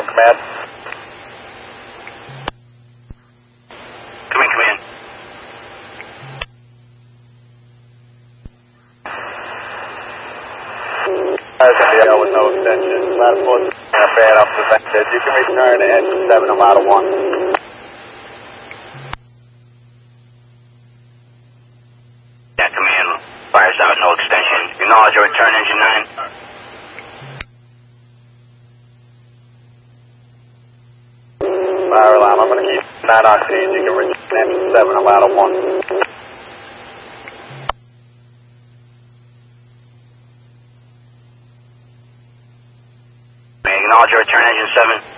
from command. Come in. There with no extension. Last one, fan up the back. You can return to engine 7 and ladder 1. Yeah, command. Fires out, no extension. Acknowledge your return, engine 9. Fire alarm. I'm going to keep 9 octane. You can return to engine 7 and ladder 1. Acknowledge your return, engine 7.